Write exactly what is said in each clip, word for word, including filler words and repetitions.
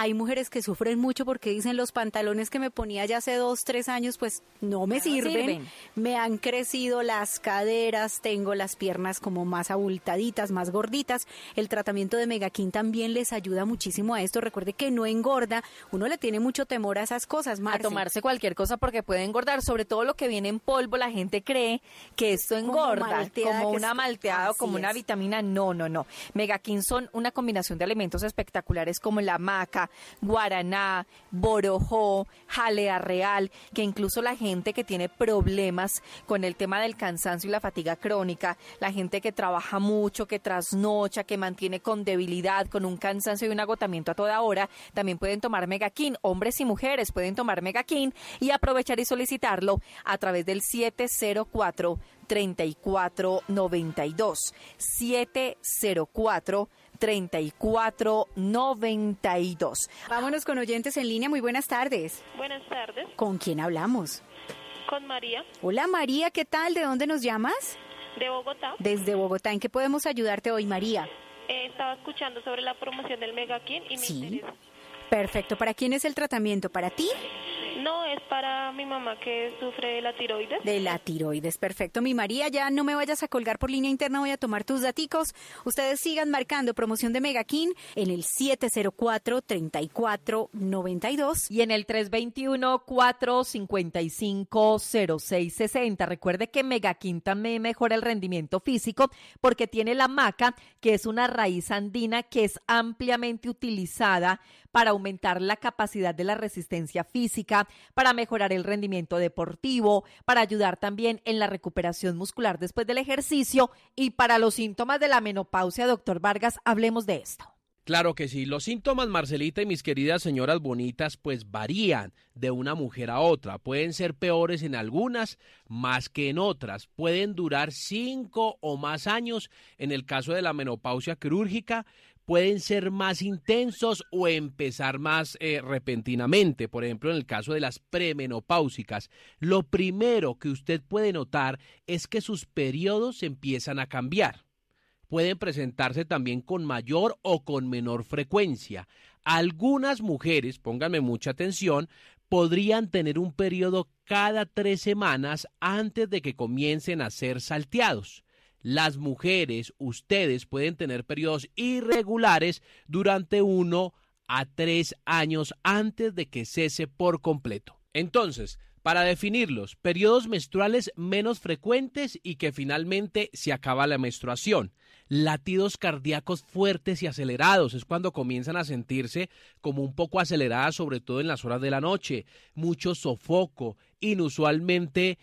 Hay mujeres que sufren mucho porque dicen los pantalones que me ponía ya hace dos, tres años, pues no me no sirven. sirven. Me han crecido las caderas, tengo las piernas como más abultaditas, más gorditas. El tratamiento de Megakin también les ayuda muchísimo a esto. Recuerde que no engorda. Uno le tiene mucho temor a esas cosas, Marce. A tomarse cualquier cosa porque puede engordar, sobre todo lo que viene en polvo. La gente cree que esto engorda, malteada, como que una es- malteada o así como una es. vitamina. No, no, no. Megakin son una combinación de alimentos espectaculares como la maca, guaraná, borojó, jalea real, que incluso la gente que tiene problemas con el tema del cansancio y la fatiga crónica, la gente que trabaja mucho, que trasnocha, que mantiene con debilidad, con un cansancio y un agotamiento a toda hora, también pueden tomar Megakin. Hombres y mujeres pueden tomar Megakin y aprovechar y solicitarlo a través del siete cero cuatro, treinta y cuatro noventa y dos. siete cero cuatro, treinta y cuatro noventa y dos. Vámonos con oyentes en línea. Muy buenas tardes. Buenas tardes, ¿Con quién hablamos? con María, Hola María, ¿qué tal? ¿De dónde nos llamas? de Bogotá. Desde Bogotá. ¿En qué podemos ayudarte hoy, María? Eh, estaba escuchando sobre la promoción del Megakin y me Sí. interesa. Perfecto. ¿Para quién es el tratamiento? ¿Para ti? No, es para mi mamá que sufre de la tiroides. De la tiroides, perfecto. Mi María, ya no me vayas a colgar por línea interna, voy a tomar tus daticos. Ustedes sigan marcando promoción de Megakin en el siete cero cuatro, treinta y cuatro noventa y dos. Y en el tres dos uno, cuatro cinco cinco, cero seis seis cero. Recuerde que Megakin también mejora el rendimiento físico porque tiene la maca, que es una raíz andina que es ampliamente utilizada para aumentar la capacidad de la resistencia física, para mejorar el rendimiento deportivo, para ayudar también en la recuperación muscular después del ejercicio y para los síntomas de la menopausia. Doctor Vargas, hablemos de esto. Claro que sí, los síntomas, Marcelita y mis queridas señoras bonitas, pues varían de una mujer a otra. Pueden ser peores en algunas, más que en otras. Pueden durar cinco o más años en el caso de la menopausia quirúrgica. Pueden ser más intensos o empezar más eh, repentinamente, por ejemplo, en el caso de las premenopáusicas. Lo primero que usted puede notar es que sus periodos empiezan a cambiar. Pueden presentarse también con mayor o con menor frecuencia. Algunas mujeres, pónganme mucha atención, podrían tener un periodo cada tres semanas antes de que comiencen a ser salteados. Las mujeres, ustedes pueden tener periodos irregulares durante uno a tres años antes de que cese por completo. Entonces, para definirlos, periodos menstruales menos frecuentes y que finalmente se acaba la menstruación. Latidos cardíacos fuertes y acelerados, es cuando comienzan a sentirse como un poco aceleradas, sobre todo en las horas de la noche. Mucho sofoco, inusualmente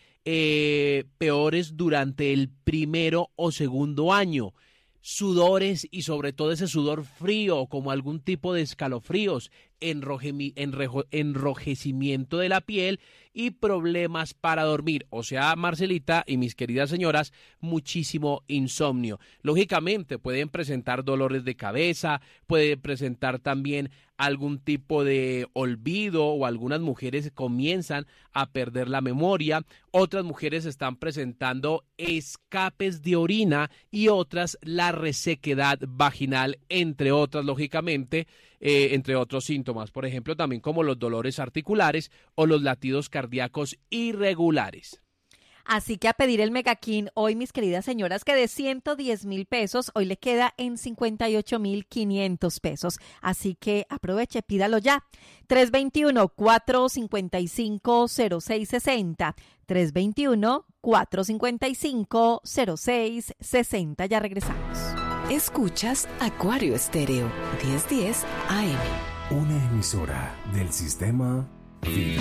eh, peores durante el primero o segundo año. Sudores y sobre todo ese sudor frío, como algún tipo de escalofríos, enroje, enrejo, enrojecimiento de la piel y problemas para dormir. O sea, Marcelita y mis queridas señoras, muchísimo insomnio. Lógicamente pueden presentar dolores de cabeza, puede presentar también algún tipo de olvido o algunas mujeres comienzan a perder la memoria, otras mujeres están presentando escapes de orina y otras la resequedad vaginal, entre otras, lógicamente, eh, entre otros síntomas, por ejemplo, también como los dolores articulares o los latidos cardíacos irregulares. Así que a pedir el Megakin hoy, mis queridas señoras, que de ciento diez mil pesos, hoy le queda en cincuenta y ocho mil quinientos pesos. Así que aproveche, pídalo ya. tres dos uno, cuatro cinco cinco, cero seis seis cero. tres dos uno, cuatro cinco cinco, cero seis seis cero. Ya regresamos. Escuchas Acuario Estéreo, diez diez A M. Una emisora del sistema Vida.